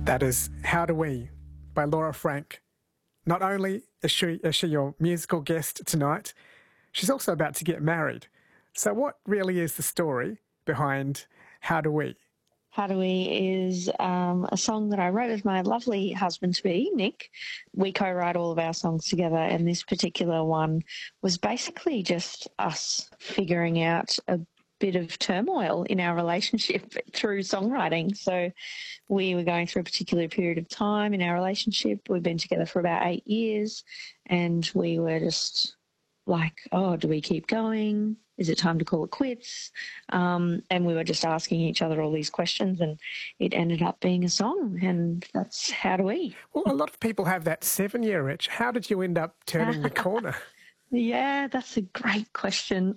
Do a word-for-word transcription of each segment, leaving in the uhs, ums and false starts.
That is How Do We by Laura Frank. Not only is she, is she your musical guest tonight, she's also about to get married. So what really is the story behind How Do We? How Do We is um, a song that I wrote with my lovely husband-to-be, Nick. We co-write all of our songs together, and this particular one was basically just us figuring out a bit of turmoil in our relationship through songwriting. So we were going through a particular period of time in our relationship. We've been together for about eight years, and we were just like, oh, do we keep going? Is it time to call it quits? Um, and we were just asking each other all these questions, and it ended up being a song, and that's How Do We. Well, a lot of people have that seven-year itch. How did you end up turning the corner? Yeah, that's a great question.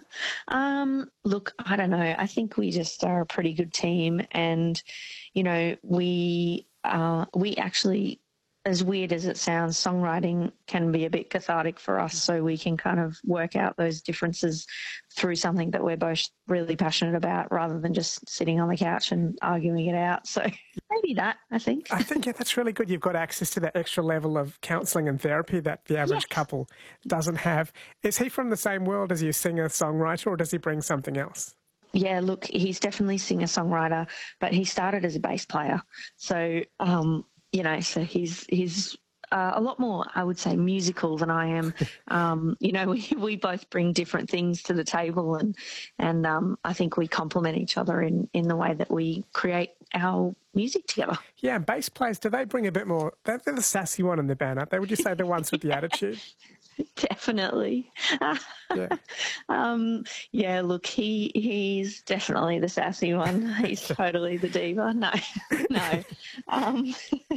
um, look, I don't know. I think we just are a pretty good team, and, you know, we uh, we actually, as weird as it sounds, songwriting can be a bit cathartic for us, so we can kind of work out those differences through something that we're both really passionate about rather than just sitting on the couch and arguing it out. So maybe that, I think. I think, yeah, that's really good. You've got access to that extra level of counselling and therapy that the average Yes. couple doesn't have. Is he from the same world as you, singer-songwriter, or does he bring something else? Yeah, look, he's definitely singer-songwriter, but he started as a bass player. So, um, you know, so he's he's uh, a lot more, I would say, musical than I am. Um, you know, we, we both bring different things to the table, and and um, I think we complement each other in, in the way that we create our music together. Yeah, bass players, do they bring a bit more? They're, they're the sassy one in the band, aren't they? Would you say the ones with the attitude? Definitely. Yeah. um, yeah, look, he he's definitely the sassy one. He's totally the diva. No, no. Um,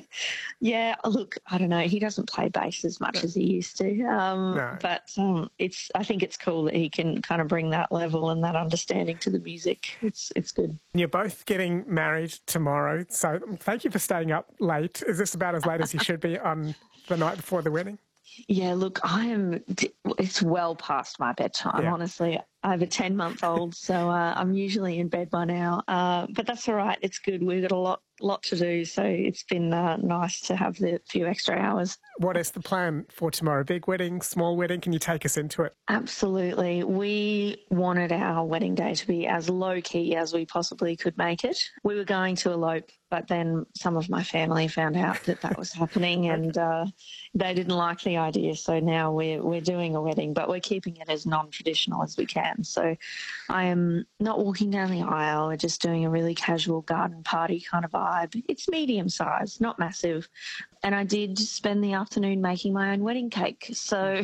yeah, look, I don't know. He doesn't play bass as much No. as he used to. Um, No. But um, it's. I think it's cool that he can kind of bring that level and that understanding to the music. It's it's good. You're both getting married tomorrow, so thank you for staying up late. Is this about as late as you should be on the night before the wedding? Yeah, look, I am, it's well past my bedtime, Yeah. honestly. I have a ten-month-old, so uh, I'm usually in bed by now. Uh, but that's all right. It's good. We've got a lot lot to do, so it's been uh, nice to have the few extra hours. What is the plan for tomorrow? Big wedding, small wedding? Can you take us into it? Absolutely. We wanted our wedding day to be as low-key as we possibly could make it. We were going to elope, but then some of my family found out that that was happening, and uh, they didn't like the idea, so now we're, we're doing a wedding, but we're keeping it as non-traditional as we can. So I am not walking down the aisle. We're just doing a really casual garden party kind of vibe. It's medium size, not massive. And I did spend the afternoon making my own wedding cake. So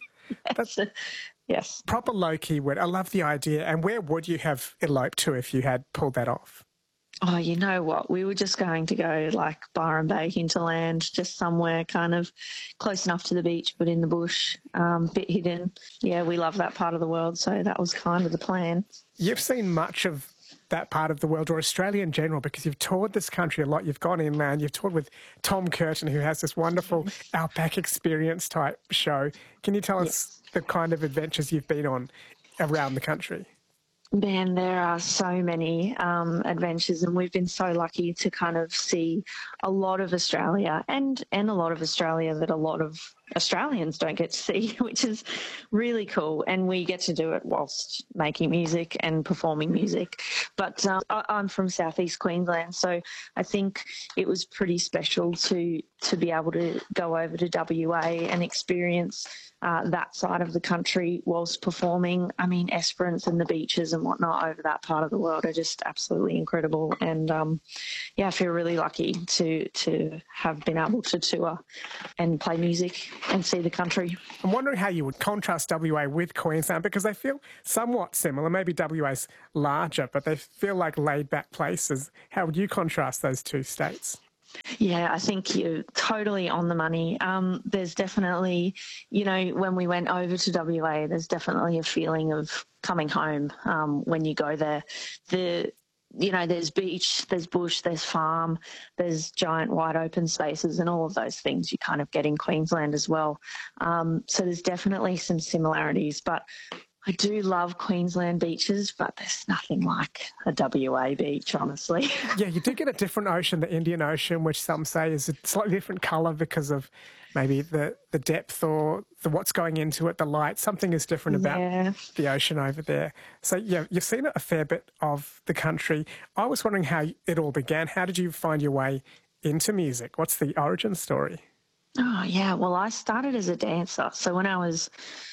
yes, yes. Proper low-key wedding. I love the idea. And where would you have eloped to if you had pulled that off? Oh, you know what? We were just going to go like Byron Bay hinterland, just somewhere kind of close enough to the beach, but in the bush, um, bit hidden. Yeah, we love that part of the world, so that was kind of the plan. You've seen much of that part of the world, or Australia in general, because you've toured this country a lot. You've gone inland. You've toured with Tom Curtin, who has this wonderful Outback Experience type show. Can you tell us Yes. the kind of adventures you've been on around the country? Man, there are so many um, adventures, and we've been so lucky to kind of see a lot of Australia and, and a lot of Australia that a lot of Australians don't get to see, which is really cool. And we get to do it whilst making music and performing music. But um, I, I'm from southeast Queensland, so I think it was pretty special to to be able to go over to W A and experience uh, that side of the country whilst performing. I mean, Esperance and the beaches and whatnot over that part of the world are just absolutely incredible. And um, yeah, I feel really lucky to to have been able to tour and play music and see the country. I'm wondering how you would contrast W A with Queensland, because they feel somewhat similar. Maybe W A's larger, but they feel like laid-back places. How would you contrast those two states? Yeah, I think you're totally on the money. Um, there's definitely, you know, when we went over to W A, there's definitely a feeling of coming home um, when you go there. The You know, there's beach, there's bush, there's farm, there's giant wide open spaces, and all of those things you kind of get in Queensland as well. Um, so there's definitely some similarities, but I do love Queensland beaches, but there's nothing like a W A beach, honestly. Yeah, you do get a different ocean, the Indian Ocean, which some say is a slightly different colour because of maybe the, the depth or the what's going into it, the light. Something is different about Yeah. the ocean over there. So, yeah, you've seen a fair bit of the country. I was wondering how it all began. How did you find your way into music? What's the origin story? Oh, yeah. Well, I started as a dancer. So when I was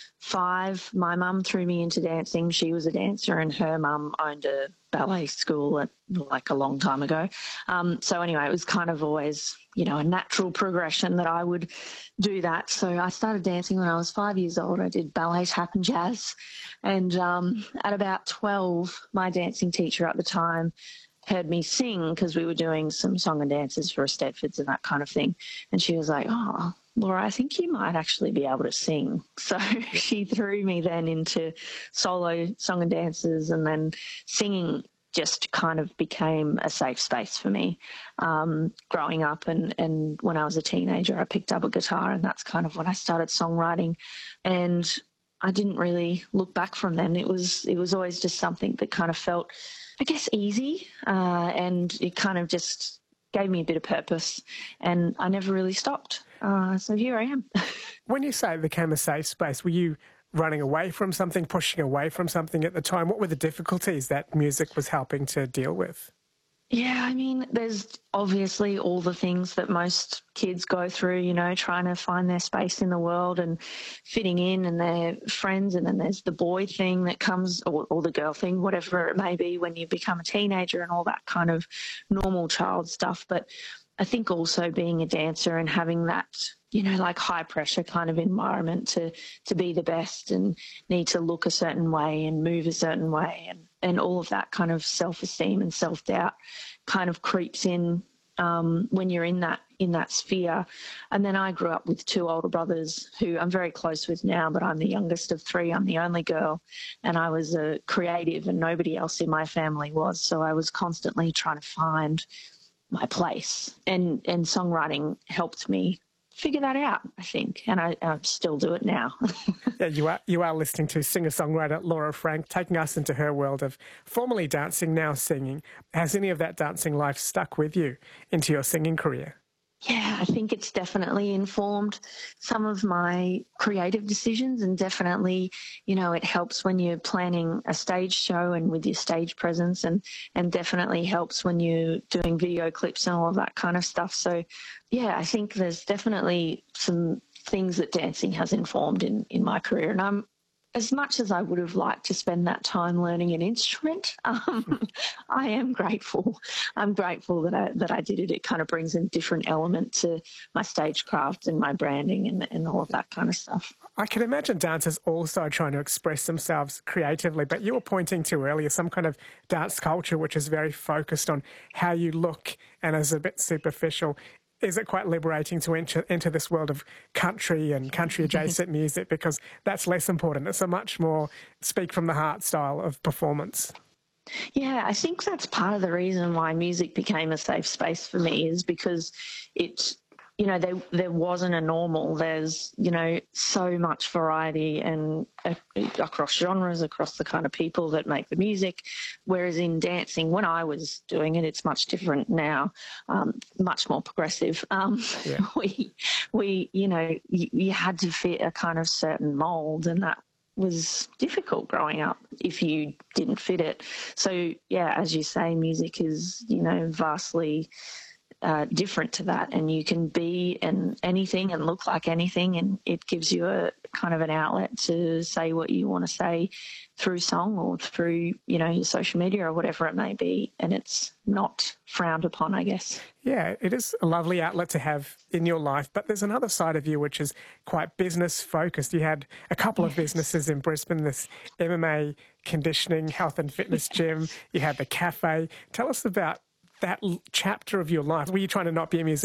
five, my mum threw me into dancing. She was a dancer and her mum owned a ballet school at, like a long time ago. Um, so anyway, it was kind of always, you know, a natural progression that I would do that. So I started dancing when I was five years old. I did ballet, tap and jazz. And um, at about twelve, my dancing teacher at the time heard me sing because we were doing some song and dances for Eisteddfods and that kind of thing. And she was like, oh, Laura, I think you might actually be able to sing. So she threw me then into solo song and dances, and then singing just kind of became a safe space for me. Um, growing up and, and when I was a teenager, I picked up a guitar, and that's kind of when I started songwriting. And I didn't really look back from then. It was, it was always just something that kind of felt, I guess, easy, uh, and it kind of just gave me a bit of purpose, and I never really stopped. Uh, so here I am. When you say it became a safe space, were you running away from something, pushing away from something at the time? What were the difficulties that music was helping to deal with? Yeah, I mean, there's obviously all the things that most kids go through, you know, trying to find their space in the world and fitting in and their friends. And then there's the boy thing that comes, or, or the girl thing, whatever it may be, when you become a teenager and all that kind of normal child stuff. But I think also being a dancer and having that, you know, like high pressure kind of environment to, to be the best and need to look a certain way and move a certain way, and, and all of that kind of self-esteem and self-doubt kind of creeps in um, when you're in that, in that sphere. And then I grew up with two older brothers who I'm very close with now, but I'm the youngest of three. I'm the only girl, and I was a creative and nobody else in my family was. So I was constantly trying to find my place, and, and songwriting helped me figure that out, I think, and I, I still do it now. Yeah, you are you are listening to singer-songwriter Laura Frank, taking us into her world of formerly dancing, now singing. Has any of that dancing life stuck with you into your singing career? Yeah, I think it's definitely informed some of my creative decisions, and definitely, you know, it helps when you're planning a stage show and with your stage presence, and, and definitely helps when you're doing video clips and all of that kind of stuff. So, yeah, I think there's definitely some things that dancing has informed in, in my career. And I'm, as much as I would have liked to spend that time learning an instrument, um, I am grateful. I'm grateful that I, that I did it. It kind of brings a different element to my stagecraft and my branding and, and all of that kind of stuff. I can imagine dancers also trying to express themselves creatively, but you were pointing to earlier some kind of dance culture which is very focused on how you look and is a bit superficial. Is it quite liberating to enter, enter this world of country and country-adjacent music, because that's less important? It's a much more speak from the heart style of performance. Yeah, I think that's part of the reason why music became a safe space for me, is because it, you know, there, there wasn't a normal. There's, you know, so much variety and uh, across genres, across the kind of people that make the music. Whereas in dancing, when I was doing it, it's much different now, um, much more progressive. Um, yeah. We, we, you know, you, you had to fit a kind of certain mold, and that was difficult growing up if you didn't fit it. So, yeah, as you say, music is, you know, vastly Uh, different to that, and you can be and anything and look like anything, and it gives you a kind of an outlet to say what you want to say through song or through, you know, your social media or whatever it may be, and it's not frowned upon, I guess. Yeah, it is a lovely outlet to have in your life, but there's another side of you which is quite business focused. You had a couple of businesses in Brisbane, this M M A conditioning, health and fitness gym. You had the cafe. Tell us about that chapter of your life. Were you trying to not be a musician?